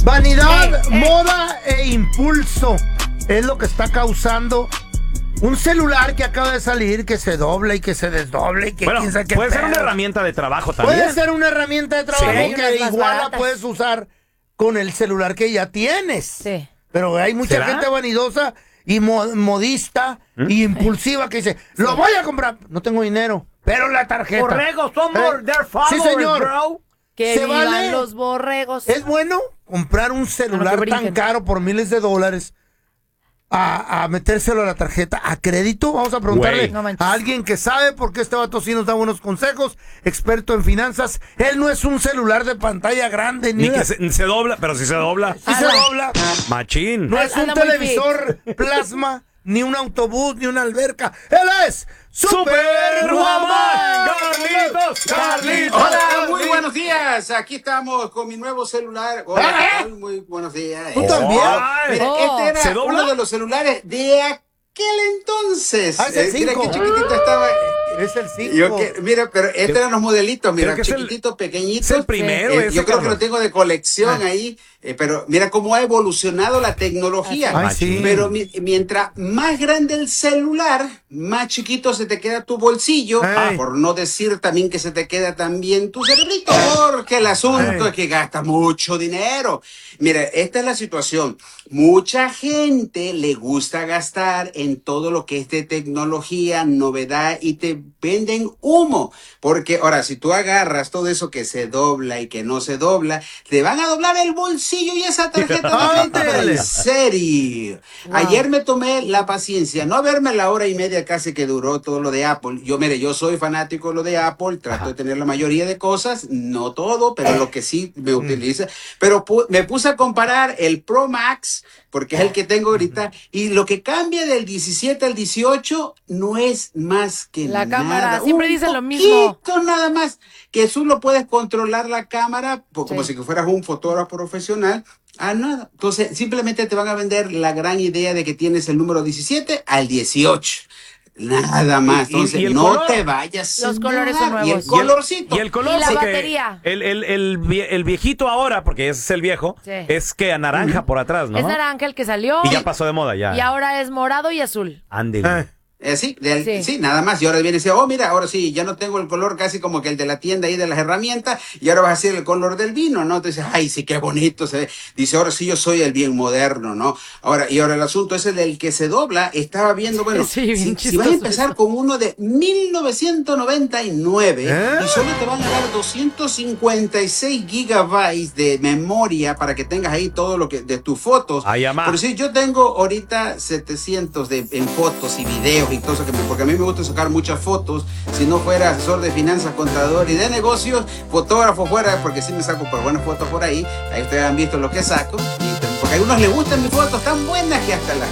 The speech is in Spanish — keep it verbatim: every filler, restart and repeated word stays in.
Vanidad, Eh, eh. moda e impulso es lo que está causando un celular que acaba de salir, que se dobla y que se desdobla y que Bueno, quién sabe qué puede ser pedo. una herramienta de trabajo también. Puede ser una herramienta de trabajo Sí. Hay que unas más igual la baratas. puedes usar con el celular que ya tienes. Sí. Pero hay mucha ¿Será? gente vanidosa y mo- modista ¿Mm? y impulsiva que dice, lo voy a comprar, no tengo dinero, pero la tarjeta. Borregos, somos Eh, their sí, followers, señor. bro. Que ¿Se vivan vale? los borregos. ¿Es bueno comprar un celular que tan brinquen. caro por miles de dólares a, a metérselo a la tarjeta a crédito? Vamos a preguntarle Güey. No manches. a alguien que sabe, porque este vato sí nos da buenos consejos, experto en finanzas. Él no es un celular de pantalla grande, ni, Ni una- que se, se dobla, pero si se dobla. sí se dobla. Machín. No es un Anda muy televisor plasma, ni un autobús, ni una alberca. Él es ¡Super Guamán! ¡Carlitos! ¡Carlitos! Hola, muy buenos días. Aquí estamos con mi nuevo celular. Hola, ¿qué tal? Muy buenos días. ¿Tú también? Ay. Mira, Oh. este era ¿Se dobla? uno de los celulares de aquel entonces. Ah, es el Eh, mira cinco. qué chiquitito estaba. Es el Yo cinco. que- mira, pero estos eran los modelitos, mira, Creo que es el- chiquititos, pequeñitos. Es el primero. Eh, ese, yo creo que Carlos. lo tengo de colección Ah. ahí, eh, pero mira cómo ha evolucionado la tecnología. Ay, sí. Pero mi- mientras más grande el celular, más chiquito se te queda tu bolsillo, Ey. por no decir también que se te queda también tu cerebrito, porque el asunto Ey. es que gasta mucho dinero. Mira, esta es la situación. Mucha gente le gusta gastar en todo lo que es de tecnología, novedad, y te venden humo. Porque ahora, si tú agarras todo eso que se dobla y que no se dobla, te van a doblar el bolsillo y esa tarjeta no entra. Ándale. En serio. Wow. Ayer me tomé la paciencia, no verme la hora y media casi que duró todo lo de Apple. Yo, mire, yo soy fanático de lo de Apple, trato de tener la mayoría de cosas, no todo, pero lo que sí me utiliza. Pero pu- me puse a comparar el Pro Max, porque es el que tengo ahorita, y lo que cambia del diecisiete al dieciocho no es más que La nada. cámara, siempre Un dicen lo mismo. poquito nada más, que tú lo puedes controlar la cámara, pues, como Sí. si fueras un fotógrafo profesional. Ah, nada. Entonces, simplemente te van a vender la gran idea de que tienes el número diecisiete al dieciocho. Nada más. Y- y- Entonces, y el no color. te vayas. Los sin colores son nada. Y el nuevos. colorcito. Y el color, Y la porque batería. El, el, el, vie- el viejito ahora, porque ese es el viejo, Sí. es que a naranja por atrás, ¿no? Es naranja el que salió. Y ya pasó de moda, ya. Y ahora es morado y azul. Ándele. Eh. Eh, sí, del- Sí. sí. nada más. Y ahora viene y dice, oh, mira, ahora sí, ya no tengo el color casi como que el de la tienda ahí de las herramientas, y ahora vas a ser el color del vino, ¿no? Entonces, ay, sí, qué bonito se ve. Dice, ahora sí, yo soy el bien moderno, ¿no? Ahora, y ahora el asunto ese del que se dobla, estaba viendo, bueno, Sí, bien si, si chistoso vas a empezar eso. con uno de mil novecientos noventa y nueve, ¿Eh? y solo te van a dar doscientos cincuenta y seis gigabytes de memoria para que tengas ahí todo lo que, de tus fotos. Ay, amá. Por si yo tengo ahorita setecientos de, en fotos y videos y todo eso, que me- porque a mí me gusta sacar muchas fotos. Si no fuera asesor de finanzas, contador y de negocios, fotógrafo fuera, porque sí me saco por buenas fotos por ahí. Ahí ustedes han visto lo que saco. Y, porque a algunos les gustan mis fotos tan buenas que hasta las